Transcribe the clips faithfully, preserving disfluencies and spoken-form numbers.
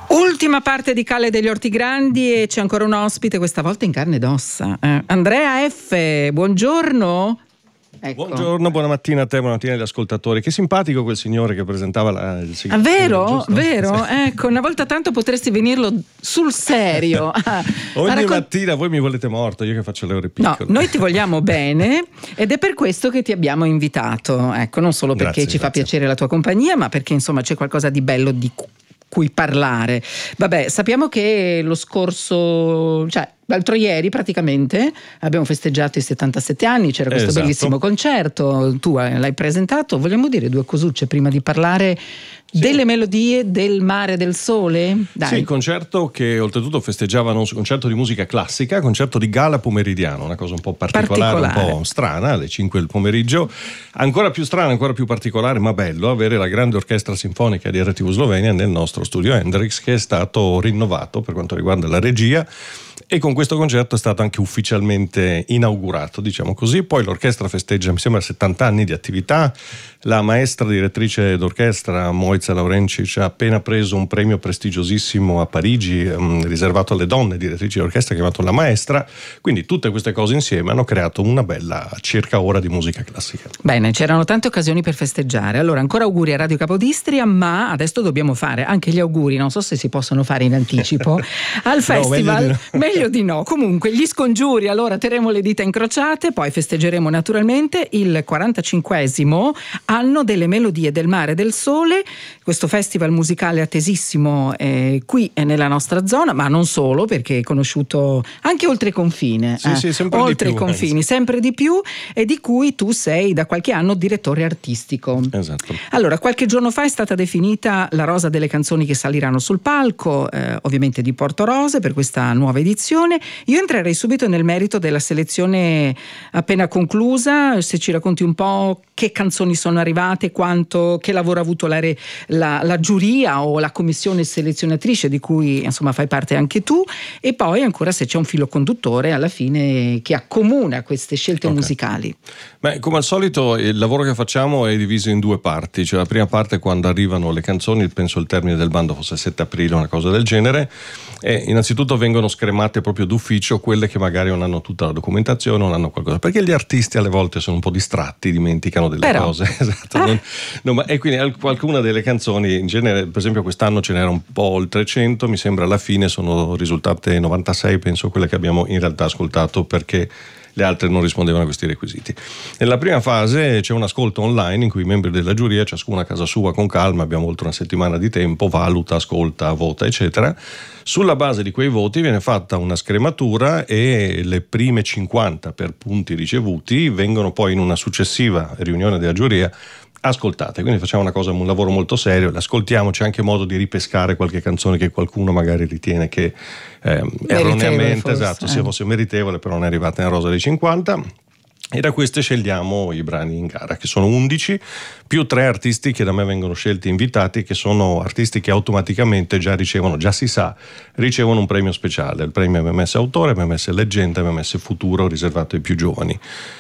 Ultima parte di Calle degli Orti Grandi e c'è ancora un ospite, questa volta in carne ed ossa. Eh, Andrea F, buongiorno. Ecco. Buongiorno, buona mattina a te, buona mattina agli ascoltatori. Che simpatico quel signore che presentava la, il ah, vero? Vero? Ecco, una volta tanto potresti venirlo sul serio. Ogni raccont- mattina voi mi volete morto, io che faccio le ore piccole. No, noi ti vogliamo bene ed è per questo che ti abbiamo invitato. Ecco, non solo perché grazie, ci grazie. fa piacere la tua compagnia, ma perché insomma c'è qualcosa di bello di cui parlare. Vabbè, sappiamo che lo scorso, cioè l'altro ieri praticamente abbiamo festeggiato i settantasette anni, c'era questo esatto. bellissimo concerto, tu l'hai presentato. Vogliamo dire due cosucce prima di parlare sì. delle melodie del mare del sole? Dai. Sì, il concerto che oltretutto festeggiavano un concerto di musica classica, concerto di gala pomeridiano, una cosa un po' particolare, particolare. un po' strana, alle cinque del pomeriggio, ancora più strana, ancora più particolare, ma bello avere la grande orchestra sinfonica di R T V Slovenia nel nostro studio Hendrix, che è stato rinnovato per quanto riguarda la regia. E con questo concerto è stato anche ufficialmente inaugurato, diciamo così. Poi l'orchestra festeggia, mi sembra, settanta anni di attività. La maestra direttrice d'orchestra, Mojca Laurencic, ha appena preso un premio prestigiosissimo a Parigi, um, riservato alle donne direttrici d'orchestra, chiamato La Maestra. Quindi tutte queste cose insieme hanno creato una bella circa ora di musica classica. Bene, c'erano tante occasioni per festeggiare. Allora, ancora auguri a Radio Capodistria, ma adesso dobbiamo fare anche gli auguri, non so se si possono fare in anticipo, al festival. No, meglio di no. Meglio di no. Comunque, gli scongiuri, allora terremo le dita incrociate, poi festeggeremo naturalmente il quarantacinquesimo anno delle Melodie del Mare e del Sole, questo festival musicale attesissimo eh, qui nella nostra zona, ma non solo, perché è conosciuto anche oltre confine, sì, eh, sì, sempre oltre di più, i confini, penso. sempre di più, e di cui tu sei da qualche anno direttore artistico. Esatto. Allora, qualche giorno fa è stata definita la rosa delle canzoni che saliranno sul palco, eh, ovviamente di Porto Rose, per questa nuova edizione. Io entrerei subito nel merito della selezione appena conclusa, se ci racconti un po' che canzoni sono arrivate, quanto, che lavoro ha avuto la, re, la, la giuria o la commissione selezionatrice di cui insomma fai parte anche tu, e poi ancora se c'è un filo conduttore alla fine che accomuna queste scelte okay. musicali. Beh, come al solito il lavoro che facciamo è diviso in due parti, cioè la prima parte è quando arrivano le canzoni, penso il termine del bando fosse il sette aprile, una cosa del genere, e innanzitutto vengono scremate proprio d'ufficio quelle che magari non hanno tutta la documentazione, non hanno qualcosa, perché gli artisti alle volte sono un po' distratti, dimenticano delle Però. cose. Esatto. Ah. Non, no, ma, e quindi qualcuna delle canzoni, in genere, per esempio quest'anno ce n'era un po' oltre cento, mi sembra alla fine sono risultate novantasei, penso, quelle che abbiamo in realtà ascoltato, perché le altre non rispondevano a questi requisiti. Nella prima fase c'è un ascolto online in cui i membri della giuria, ciascuno a casa sua con calma, abbiamo oltre una settimana di tempo, valuta, ascolta, vota, eccetera. Sulla base di quei voti viene fatta una scrematura e le prime cinquanta per punti ricevuti vengono poi in una successiva riunione della giuria ascoltate, quindi facciamo una cosa, un lavoro molto serio, l'ascoltiamo, c'è anche modo di ripescare qualche canzone che qualcuno magari ritiene che eh, erroneamente forse, esatto, eh. sia fosse meritevole, però non è arrivata nella rosa dei cinquanta. E da queste scegliamo i brani in gara, che sono undici, più tre artisti che da me vengono scelti e invitati, che sono artisti che automaticamente già ricevono, già si sa, ricevono un premio speciale, il premio M M S Autore, M M S Leggenda, M M S Futuro, riservato ai più giovani.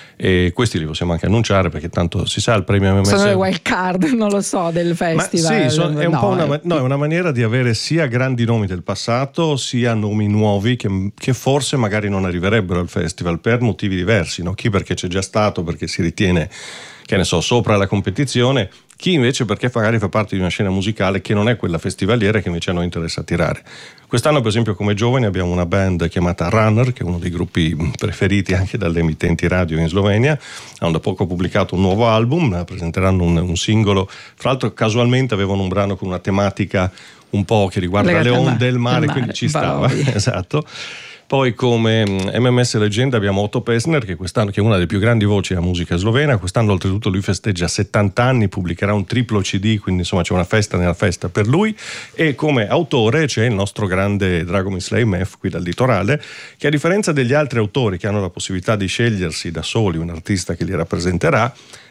E questi li possiamo anche annunciare, perché tanto si sa, il premio M M S sono le wild card, non lo so, del festival. Ma sì, sono, è un no, po' una, è... no, è una maniera di avere sia grandi nomi del passato, sia nomi nuovi che, che forse magari non arriverebbero al festival per motivi diversi, no? Chi perché c'è già stato, perché si ritiene, che ne so, sopra la competizione, chi invece perché magari fa parte di una scena musicale che non è quella festivaliera che invece a noi interessa attirare. Quest'anno, per esempio, come giovani abbiamo una band chiamata Runner, che è uno dei gruppi preferiti anche dalle emittenti radio in Slovenia. Hanno da poco pubblicato un nuovo album, presenteranno un, un singolo. Fra l'altro, casualmente avevano un brano con una tematica un po' che riguarda legata le onde del mare, mare, quindi ci stava. Balovi. Esatto. Poi come M M S Leggenda abbiamo Otto Pessner, che quest'anno che è una delle più grandi voci della musica slovena. Quest'anno oltretutto lui festeggia settanta anni, pubblicherà un triplo C D, quindi insomma c'è una festa nella festa per lui. E come autore c'è il nostro grande Dragomir Slejmev qui dal litorale, che a differenza degli altri autori che hanno la possibilità di scegliersi da soli un artista che li rappresenterà,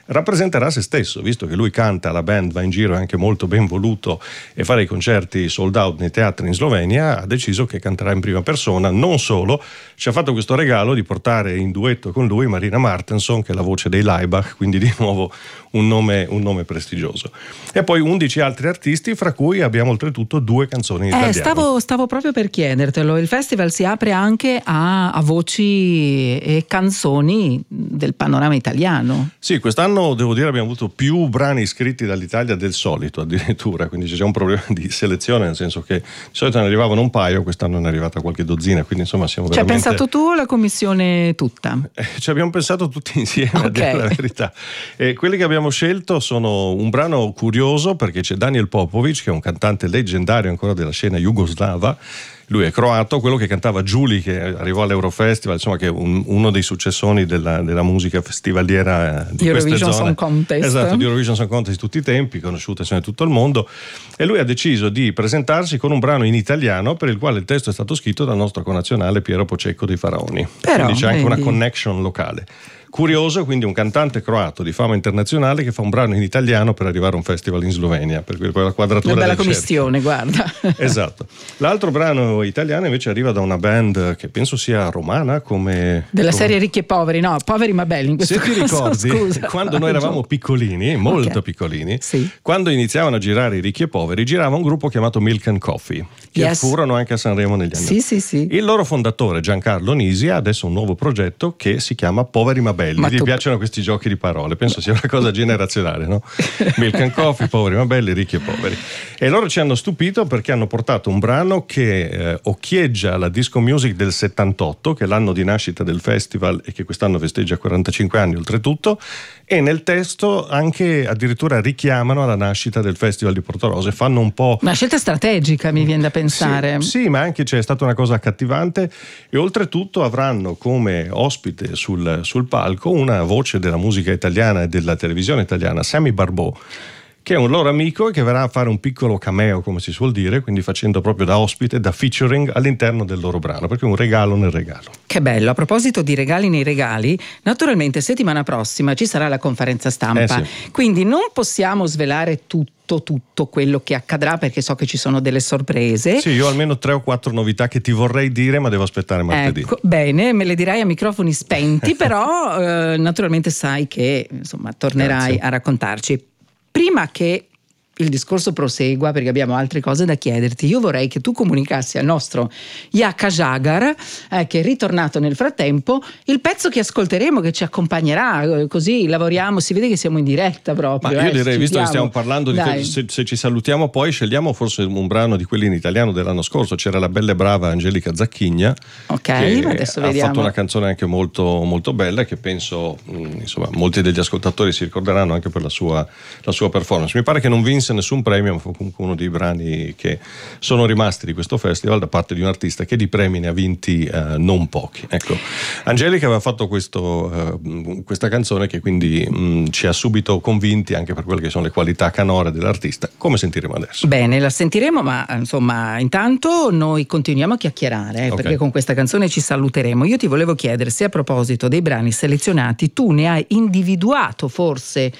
rappresenterà se stesso, visto che lui canta, la band va in giro, è anche molto ben voluto e fa dei concerti sold out nei teatri in Slovenia, ha deciso che canterà in prima persona. Non solo, ci ha fatto questo regalo di portare in duetto con lui Marina Martenson, che è la voce dei Laibach, quindi di nuovo un nome, un nome prestigioso. E poi undici altri artisti, fra cui abbiamo oltretutto due canzoni in italiano. Eh, stavo, stavo proprio per chiedertelo, il festival si apre anche a, a voci e canzoni del panorama italiano. Sì, quest'anno devo dire abbiamo avuto più brani iscritti dall'Italia del solito addirittura, quindi c'è un problema di selezione, nel senso che di solito ne arrivavano un paio, quest'anno ne è arrivata qualche dozzina, quindi insomma siamo Ci hai veramente... pensato tu o la commissione tutta? Eh, ci abbiamo pensato tutti insieme, Okay. a dire la verità. E quelli che abbiamo scelto sono un brano curioso, perché c'è Daniel Popovic, che è un cantante leggendario ancora della scena jugoslava. Lui è croato, quello che cantava Giuli, che arrivò all'Eurofestival, insomma, che è un, uno dei successoni della, della musica festivaliera di Eurovision queste zone. Song Contest. Esatto, di Eurovision Song Contest di tutti i tempi, conosciuta in tutto il mondo. E lui ha deciso di presentarsi con un brano in italiano, per il quale il testo è stato scritto dal nostro connazionale Piero Pocecco dei Faraoni. Però, quindi c'è anche vedi. una connection locale. Curioso, quindi un cantante croato di fama internazionale che fa un brano in italiano per arrivare a un festival in Slovenia, per quella quadratura Una bella del cerchio. commistione, guarda. Esatto. L'altro brano italiano invece arriva da una band che penso sia romana, come Della come... serie Ricchi e Poveri, no, Poveri ma belli in questo Se ti caso, ricordi, scusa. quando noi eravamo piccolini, molto Ok. piccolini, Sì. quando iniziavano a girare i Ricchi e Poveri, girava un gruppo chiamato Milk and Coffee, che Yes. furono anche a Sanremo negli anni. Sì, sì, sì. Il loro fondatore Giancarlo Nisi ha adesso un nuovo progetto che si chiama Poveri ma belli. Ma Gli tu- piacciono questi giochi di parole, penso sia una cosa generazionale, no? Milk and Coffee, Poveri ma belli, ricchi e poveri. E loro ci hanno stupito perché hanno portato un brano che eh, occhieggia la disco music del settantotto, che è l'anno di nascita del festival e che quest'anno festeggia quarantacinque anni oltretutto, e nel testo anche addirittura richiamano alla nascita del festival di Portorose, fanno un po'... Una scelta strategica, mi viene da pensare. Sì, sì, ma anche c'è stata una cosa accattivante, e oltretutto avranno come ospite sul, sul palco una voce della musica italiana e della televisione italiana, Sammy Barbò, che è un loro amico e che verrà a fare un piccolo cameo, come si suol dire, quindi facendo proprio da ospite, da featuring all'interno del loro brano, perché è un regalo nel regalo. Che bello, a proposito di regali nei regali, naturalmente settimana prossima ci sarà la conferenza stampa, Eh sì. quindi non possiamo svelare tutto, tutto quello che accadrà, perché so che ci sono delle sorprese. Sì, io ho almeno tre o quattro novità che ti vorrei dire, ma devo aspettare martedì. Ecco, bene, me le dirai a microfoni spenti, però eh, naturalmente sai che insomma tornerai Grazie. a raccontarci. Prima che il discorso prosegua, perché abbiamo altre cose da chiederti, io vorrei che tu comunicassi al nostro Jaka Jagar, eh, che è ritornato nel frattempo, il pezzo che ascolteremo, che ci accompagnerà, eh, così lavoriamo, si vede che siamo in diretta proprio. Ma io eh, direi, ci visto che siamo. stiamo parlando di Dai. se, se ci salutiamo poi, scegliamo forse un brano di quelli in italiano dell'anno scorso. C'era la bella e brava Angelica Zacchigna, Ok, che adesso ha vediamo. fatto una canzone anche molto, molto bella, che penso mh, insomma molti degli ascoltatori si ricorderanno anche per la sua, la sua performance. Mi pare che non vinse nessun premio, ma fu comunque uno dei brani che sono rimasti di questo festival da parte di un artista che di premi ne ha vinti eh, non pochi. Ecco, Angelica aveva fatto questo, eh, questa canzone che quindi mh, ci ha subito convinti anche per quelle che sono le qualità canore dell'artista, come sentiremo adesso. Bene, la sentiremo, ma insomma intanto noi continuiamo a chiacchierare, eh, Ok. perché con questa canzone ci saluteremo. Io ti volevo chiedere se a proposito dei brani selezionati tu ne hai individuato forse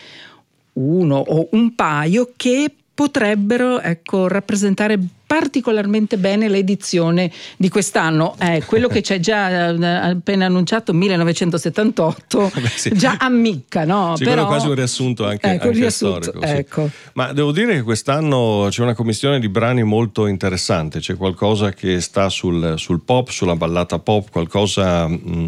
uno o un paio che potrebbero, ecco, rappresentare particolarmente bene l'edizione di quest'anno. Eh, quello che c'è già eh, appena annunciato, millenovecentosettantotto, Beh, sì. già ammicca, no? Sì, Però quello è quasi un riassunto anche, ecco, il anche riassunto, storico. Sì. ecco. Ma devo dire che quest'anno c'è una commissione di brani molto interessante, c'è qualcosa che sta sul, sul pop, sulla ballata pop, qualcosa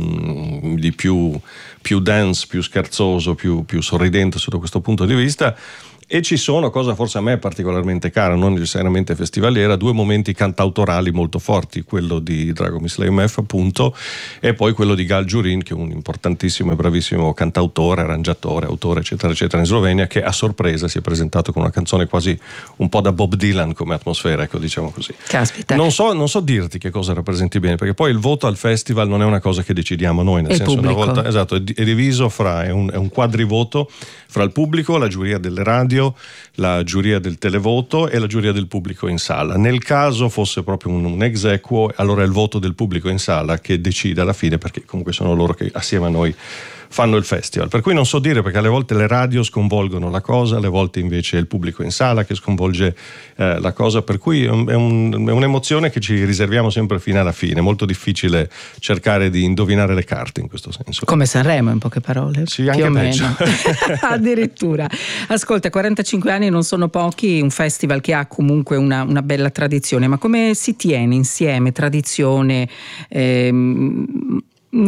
mh, di più, più dance, più scherzoso, più, più sorridente sotto questo punto di vista. E ci sono, cosa forse a me è particolarmente cara, non necessariamente festivaliera, due momenti cantautorali molto forti, quello di Dragomir Slejmev appunto, e poi quello di Gal Jurin, che è un importantissimo e bravissimo cantautore, arrangiatore, autore eccetera eccetera in Slovenia, che a sorpresa si è presentato con una canzone quasi un po' da Bob Dylan come atmosfera, ecco, diciamo così. Caspita. Non so, non so dirti che cosa rappresenti bene, perché poi il voto al festival non è una cosa che decidiamo noi, nel E il senso pubblico. una volta, esatto, è, è diviso fra, è un, è un quadrivoto fra il pubblico, la giuria delle radio, la giuria del televoto e la giuria del pubblico in sala. Nel caso fosse proprio un, un ex equo, allora è il voto del pubblico in sala che decide alla fine, perché comunque sono loro che assieme a noi fanno il festival, per cui non so dire, perché alle volte le radio sconvolgono la cosa, alle volte invece è il pubblico in sala che sconvolge eh, la cosa, per cui è, un, è, un, è un'emozione che ci riserviamo sempre fino alla fine. È molto difficile cercare di indovinare le carte in questo senso. Come Sanremo, in poche parole. Sì, anche più o peggio. meno. Addirittura. Ascolta, quarantacinque anni non sono pochi, un festival che ha comunque una, una bella tradizione, ma come si tiene insieme tradizione, ehm,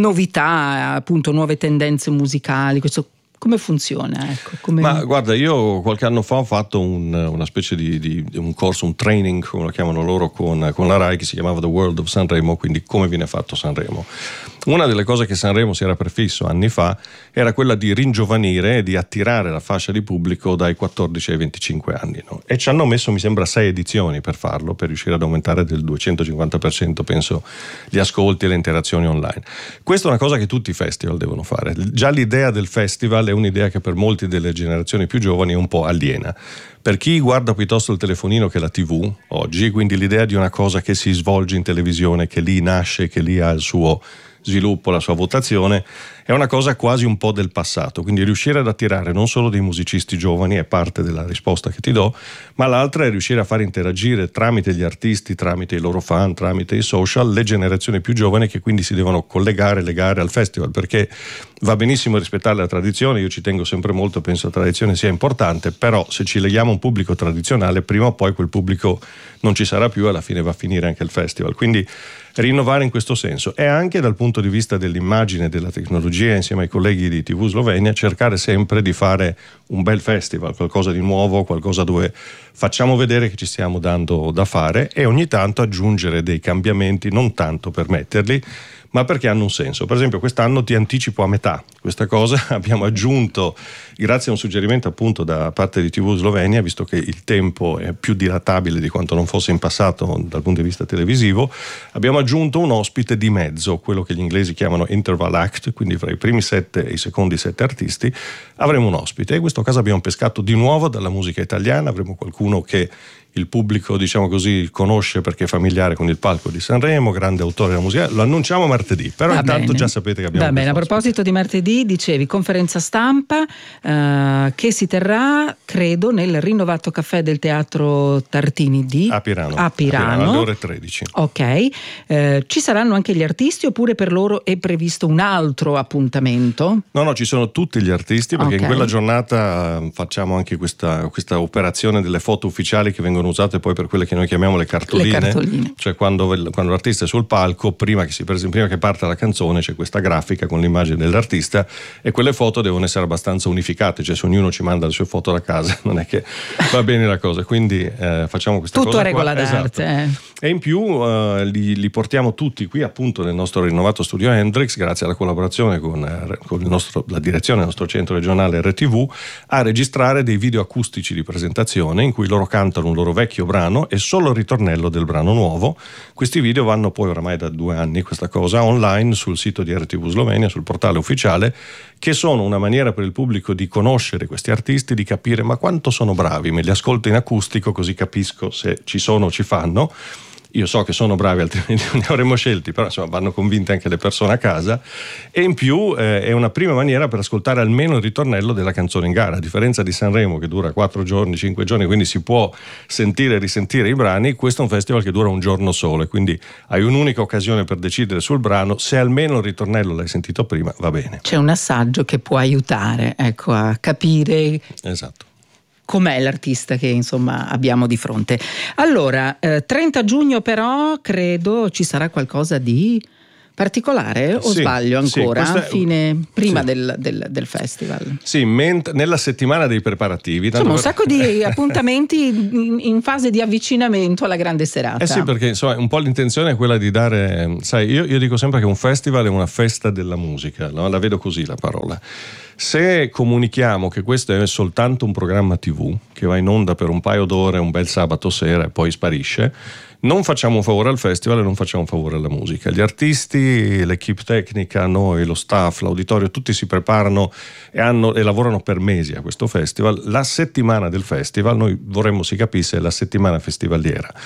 novità, appunto nuove tendenze musicali, questo come funziona? Ecco, come... Ma guarda, io qualche anno fa ho fatto un, una specie di, di un corso, un training, come lo chiamano loro, con, con la Rai, che si chiamava The World of Sanremo, quindi come viene fatto Sanremo. Una delle cose che Sanremo si era prefisso anni fa era quella di ringiovanire e di attirare la fascia di pubblico dai quattordici ai venticinque anni, no? E ci hanno messo, mi sembra, sei edizioni per farlo, per riuscire ad aumentare del duecentocinquanta per cento, penso, gli ascolti e le interazioni online. Questa è una cosa che tutti i festival devono fare. Già l'idea del festival è un'idea che per molti delle generazioni più giovani è un po' aliena. Per chi guarda piuttosto il telefonino che la tivù oggi, quindi l'idea di una cosa che si svolge in televisione, che lì nasce, che lì ha il suo sviluppo, la sua votazione, è una cosa quasi un po' del passato. Quindi riuscire ad attirare non solo dei musicisti giovani è parte della risposta che ti do, ma l'altra è riuscire a far interagire tramite gli artisti, tramite i loro fan, tramite i social, le generazioni più giovani, che quindi si devono collegare, legare al festival, perché va benissimo rispettare la tradizione, io ci tengo sempre molto, penso la tradizione sia importante, però se ci leghiamo a un pubblico tradizionale, prima o poi quel pubblico non ci sarà più e alla fine va a finire anche il festival. Quindi rinnovare in questo senso, e anche dal punto di vista dell'immagine e della tecnologia, insieme ai colleghi di tivù Slovenia, cercare sempre di fare un bel festival, qualcosa di nuovo, qualcosa dove facciamo vedere che ci stiamo dando da fare, e ogni tanto aggiungere dei cambiamenti, non tanto per metterli, ma perché hanno un senso. Per esempio quest'anno ti anticipo a metà questa cosa, abbiamo aggiunto, grazie a un suggerimento appunto da parte di tivù Slovenia, visto che il tempo è più dilatabile di quanto non fosse in passato dal punto di vista televisivo, abbiamo aggiunto un ospite di mezzo, quello che gli inglesi chiamano interval act, quindi fra i primi sette e i secondi sette artisti avremo un ospite, e in questo caso abbiamo pescato di nuovo dalla musica italiana, avremo qualcuno che il pubblico, diciamo così, conosce perché è familiare con il palco di Sanremo, grande autore della musica. Lo annunciamo martedì, però Va intanto bene. già sapete che abbiamo. Va bene, a proposito di martedì, dicevi conferenza stampa eh, che si terrà, credo, nel rinnovato caffè del Teatro Tartini di a Pirano, a Pirano. A Pirano alle ore tredici. Ok, eh, ci saranno anche gli artisti oppure per loro è previsto un altro appuntamento? No, no, ci sono tutti gli artisti, perché Okay. in quella giornata facciamo anche questa, questa operazione delle foto ufficiali che vengono usate poi per quelle che noi chiamiamo le cartoline, Le cartoline. Cioè quando, quando l'artista è sul palco, prima che, si, prima che parta la canzone c'è questa grafica con l'immagine dell'artista, e quelle foto devono essere abbastanza unificate, cioè se ognuno ci manda le sue foto da casa non è che va bene la cosa, quindi eh, facciamo questa Tutto cosa a regola qua. d'arte. Esatto. Eh. E in più eh, li, li portiamo tutti qui appunto nel nostro rinnovato studio Hendrix, grazie alla collaborazione con, eh, con il nostro, la direzione del nostro centro regionale R T V, a registrare dei video acustici di presentazione in cui loro cantano un loro vecchio brano e solo il ritornello del brano nuovo. Questi video vanno poi, oramai da due anni questa cosa, online sul sito di R T V Slovenia, sul portale ufficiale, che sono una maniera per il pubblico di conoscere questi artisti, di capire ma quanto sono bravi, me li ascolto in acustico così capisco se ci sono o ci fanno. Io so che sono bravi, altrimenti non li avremmo scelti, però insomma vanno convinte anche le persone a casa, e in più eh, è una prima maniera per ascoltare almeno il ritornello della canzone in gara. A differenza di Sanremo che dura quattro giorni, cinque giorni, quindi si può sentire e risentire i brani, questo è un festival che dura un giorno solo, e quindi hai un'unica occasione per decidere sul brano. Se almeno il ritornello l'hai sentito prima, va bene. C'è un assaggio che può aiutare, ecco, a capire. Esatto. Com'è l'artista che insomma abbiamo di fronte. Allora, eh, trenta giugno però credo ci sarà qualcosa di particolare, o Sì, sbaglio ancora? Sì, è, fine, prima sì. del, del, del festival. Sì, ment- nella settimana dei preparativi. Insomma, un per... sacco di appuntamenti in, in fase di avvicinamento alla grande serata. Eh sì, perché insomma un po' l'intenzione è quella di dare, sai, io, io dico sempre che un festival è una festa della musica, no? La vedo così la parola. Se comunichiamo che questo è soltanto un programma tivù che va in onda per un paio d'ore un bel sabato sera e poi sparisce, non facciamo un favore al festival e non facciamo un favore alla musica. Gli artisti, l'equipe tecnica, noi, lo staff, l'auditorio, tutti si preparano e, hanno, e lavorano per mesi a questo festival. La settimana del festival, noi vorremmo si capisse, è la settimana festivaliera.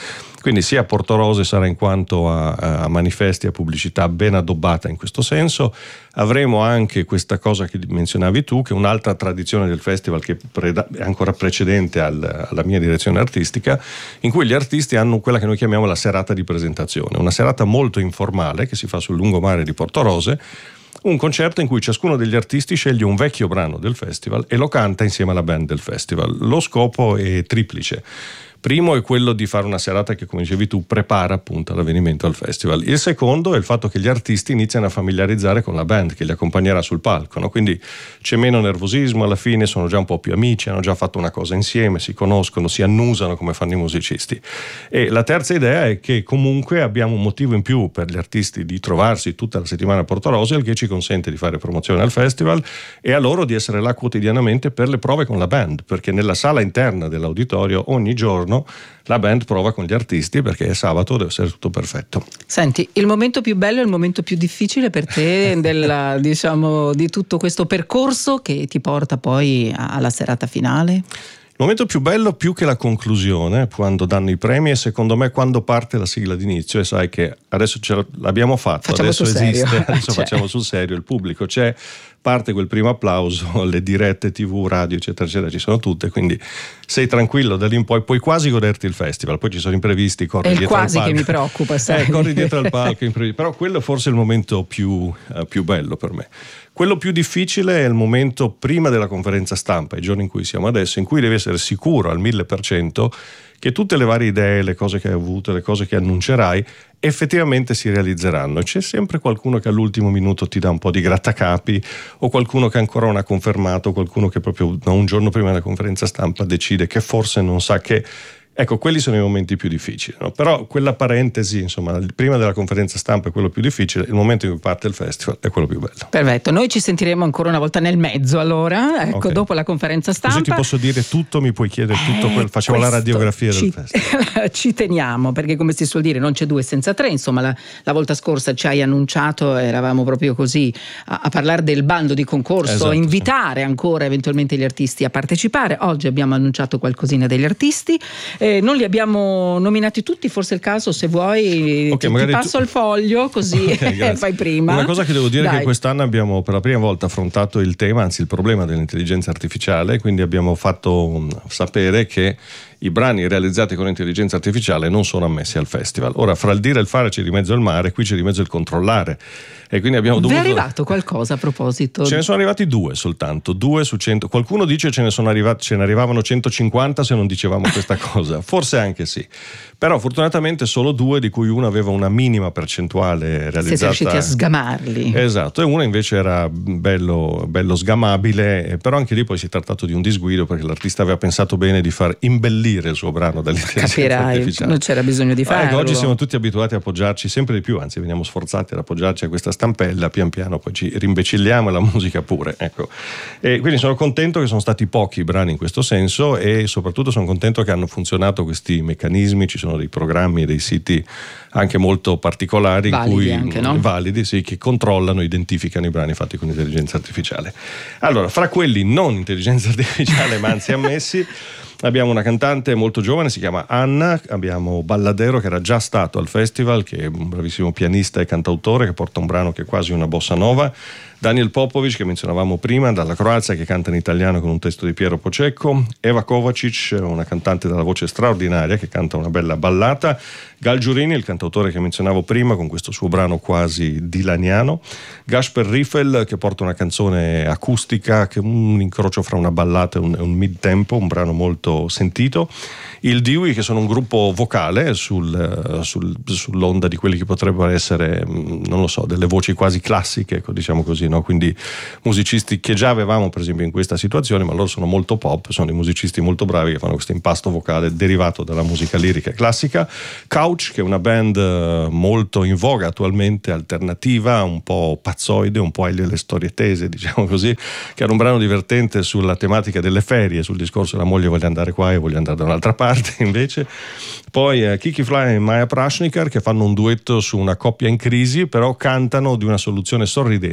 Quindi sia Portorose sarà in quanto a, a manifesti, a pubblicità ben addobbata in questo senso. Avremo anche questa cosa che menzionavi tu, che è un'altra tradizione del festival che è ancora precedente al, alla mia direzione artistica, in cui gli artisti hanno quella che noi chiamiamo la serata di presentazione, una serata molto informale che si fa sul lungomare di Portorose, un concerto in cui ciascuno degli artisti sceglie un vecchio brano del festival e lo canta insieme alla band del festival. Lo scopo è triplice. Primo è quello di fare una serata che, come dicevi tu, prepara appunto l'avvenimento al festival. Il secondo è il fatto che gli artisti iniziano a familiarizzare con la band che li accompagnerà sul palco, no? Quindi c'è meno nervosismo, alla fine sono già un po' più amici, hanno già fatto una cosa insieme, si conoscono, si annusano come fanno i musicisti. E la terza idea è che comunque abbiamo un motivo in più per gli artisti di trovarsi tutta la settimana a Portorose, il che ci consente di fare promozione al festival e a loro di essere là quotidianamente per le prove con la band, perché nella sala interna dell'auditorio ogni giorno la band prova con gli artisti, perché è sabato, deve essere tutto perfetto. Senti, il momento più bello e il momento più difficile per te della, diciamo, di tutto questo percorso che ti porta poi alla serata finale? Il momento più bello, più che la conclusione, quando danno i premi, è secondo me quando parte la sigla d'inizio e sai che adesso ce l'abbiamo fatto, facciamo adesso esiste, serio. adesso cioè. facciamo sul serio, il pubblico c'è, parte quel primo applauso, le dirette tivù, radio eccetera eccetera ci sono tutte, quindi sei tranquillo, da lì in poi puoi quasi goderti il festival. Poi ci sono imprevisti, corri è il dietro quasi al palco che mi preoccupa, sai. Eh, corri dietro al palco, imprevisti. Però quello forse è il momento più, uh, più bello per me. Quello più difficile è il momento prima della conferenza stampa, i giorni in cui siamo adesso, in cui devi essere sicuro al mille per cento che tutte le varie idee, le cose che hai avuto, le cose che annuncerai effettivamente si realizzeranno. C'è sempre qualcuno che all'ultimo minuto ti dà un po' di grattacapi, o qualcuno che ancora non ha confermato, qualcuno che proprio un giorno prima della conferenza stampa decide che forse non sa che. Ecco, quelli sono i momenti più difficili, no? Però quella parentesi, insomma, prima della conferenza stampa è quello più difficile, il momento in cui parte il festival è quello più bello. Perfetto, noi ci sentiremo ancora una volta nel mezzo, allora, ecco, okay. Dopo la conferenza stampa. Così ti posso dire tutto, mi puoi chiedere tutto, eh, quel, facciamo la radiografia ci, del festival. Ci teniamo, perché come si suol dire non c'è due senza tre, insomma la, la volta scorsa ci hai annunciato, eravamo proprio così a, a parlare del bando di concorso, esatto, a invitare sì. ancora eventualmente gli artisti a partecipare. Oggi abbiamo annunciato qualcosina degli artisti, eh, non li abbiamo nominati tutti, forse è il caso, se vuoi okay, ti, ti passo tu... il foglio così okay, fai prima. Una cosa che devo dire Dai. è che quest'anno abbiamo per la prima volta affrontato il tema, anzi il problema dell'intelligenza artificiale, quindi abbiamo fatto sapere che i brani realizzati con l'intelligenza artificiale non sono ammessi al festival. Ora, fra il dire e il fare c'è di mezzo il mare, qui c'è di mezzo il controllare, e quindi abbiamo dovuto... Vi è arrivato qualcosa a proposito? Ce ne sono arrivati due soltanto, due su cento. Qualcuno dice ce ne sono arrivati, ce ne arrivavano centocinquanta se non dicevamo questa cosa, forse anche sì, però fortunatamente solo due, di cui uno aveva una minima percentuale realizzata. Siete riusciti a sgamarli. Esatto, e uno invece era bello, bello sgamabile, però anche lì poi si è trattato di un disguido, perché l'artista aveva pensato bene di far imbellire il suo brano dall'intelligenza Capirai, artificiale. Non c'era bisogno di farlo. Ecco, oggi siamo tutti abituati a appoggiarci sempre di più, anzi veniamo sforzati ad appoggiarci a questa stampella, pian piano poi ci rimbecilliamo e la musica pure, ecco. E quindi sono contento che sono stati pochi i brani in questo senso, e soprattutto sono contento che hanno funzionato questi meccanismi. Ci sono dei programmi, dei siti anche molto particolari, validi in cui, anche, no? validi, sì, che controllano, identificano i brani fatti con intelligenza artificiale. Allora, fra quelli non intelligenza artificiale ma anzi ammessi, abbiamo una cantante molto giovane, si chiama Anna, abbiamo Balladero, che era già stato al festival, che è un bravissimo pianista e cantautore, che porta un brano che è quasi una bossa nova, Daniel Popovic, che menzionavamo prima, dalla Croazia, che canta in italiano con un testo di Piero Pocecco, Eva Kovacic, una cantante dalla voce straordinaria che canta una bella ballata, Gal Giurini, il cantautore che menzionavo prima, con questo suo brano quasi dilaniano, Gasper Riffel, che porta una canzone acustica che è un incrocio fra una ballata e un, un mid-tempo, un brano molto sentito, il Dewey, che sono un gruppo vocale sul, sul, sull'onda di quelli che potrebbero essere, non lo so, delle voci quasi classiche, diciamo così, no? Quindi musicisti che già avevamo per esempio in questa situazione, ma loro sono molto pop, sono dei musicisti molto bravi che fanno questo impasto vocale derivato dalla musica lirica e classica. Couch, che è una band molto in voga attualmente, alternativa, un po' pazzoide, un po' alle le storie tese, diciamo così, che era un brano divertente sulla tematica delle ferie, sul discorso della moglie voglio andare qua e voglio andare da un'altra parte invece. Poi eh, Kiki Fly e Maya Prashnikar, che fanno un duetto su una coppia in crisi, però cantano di una soluzione sorridente a quelle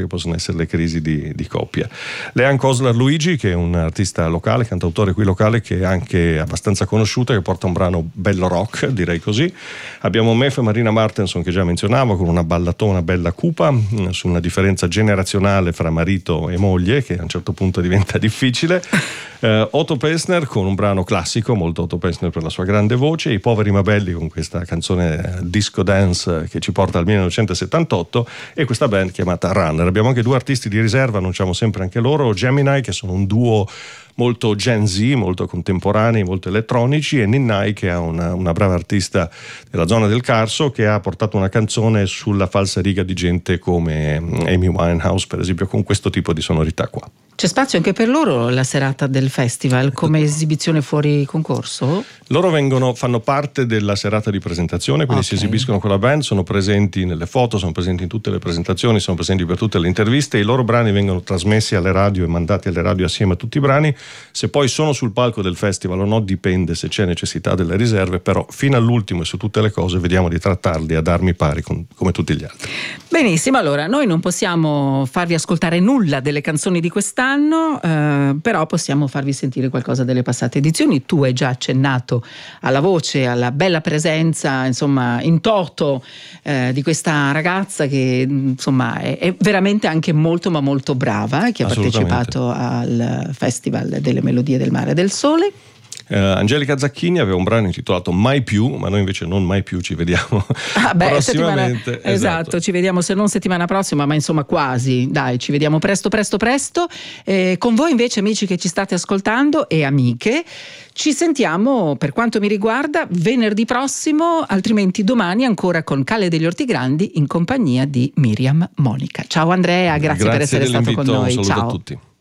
che possono essere le crisi di, di coppia. Leanne Koslar Luigi, che è un artista locale, cantautore qui locale, che è anche abbastanza conosciuta, che porta un brano bello rock, direi così. Abbiamo Mef e Marina Martenson, che già menzionavo, con una ballatona bella cupa su una differenza generazionale fra marito e moglie, che a un certo punto diventa difficile. Uh, Otto Pessner con un brano classico, molto Otto Pessner per la sua grande voce, I Poveri Mabelli con questa canzone disco dance che ci porta al millenovecentosettantotto, e questa band chiamata Runner. Abbiamo anche due artisti di riserva, annunciamo sempre anche loro, Gemini, che sono un duo molto Gen Z, molto contemporanei, molto elettronici, e Ninnai, che è una, una brava artista della zona del Carso, che ha portato una canzone sulla falsariga di gente come Amy Winehouse, per esempio, con questo tipo di sonorità qua. C'è spazio anche per loro la serata del festival come esibizione fuori concorso? Loro vengono, fanno parte della serata di presentazione, quindi okay. si esibiscono con la band, sono presenti nelle foto, sono presenti in tutte le presentazioni, sono presenti per tutte le interviste. I loro brani vengono trasmessi alle radio e mandati alle radio assieme a tutti i brani. Se poi sono sul palco del festival o no dipende, se c'è necessità delle riserve, però fino all'ultimo e su tutte le cose vediamo di trattarli ad armi pari con, come tutti gli altri. Benissimo, allora noi non possiamo farvi ascoltare nulla delle canzoni di quest'anno, eh, però possiamo farvi sentire qualcosa delle passate edizioni. Tu hai già accennato alla voce, alla bella presenza, insomma, in toto eh, di questa ragazza che insomma è, è veramente anche molto ma molto brava, che ha partecipato al Festival delle Melodie del Mare e del Sole. Uh, Angelica Zacchini aveva un brano intitolato Mai più, ma noi invece non mai più, ci vediamo ah beh, prossimamente. Settimana, esatto, ci vediamo se non settimana prossima, ma insomma quasi, dai, ci vediamo presto presto presto. Eh, con voi invece, amici che ci state ascoltando e amiche, ci sentiamo, per quanto mi riguarda, venerdì prossimo, altrimenti domani ancora con Calle degli Ortigrandi in compagnia di Miriam Monica. Ciao Andrea, grazie, grazie per essere stato con noi. Un saluto ciao a tutti.